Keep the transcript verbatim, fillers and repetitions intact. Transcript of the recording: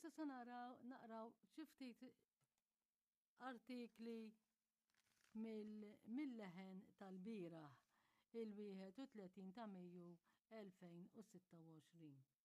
Issa se naraw naqraw xi ftit artikli mill-leħen tal-bieraħ il-wieħed u tletin ta' Mejju elfejn u sitta u għoxrin.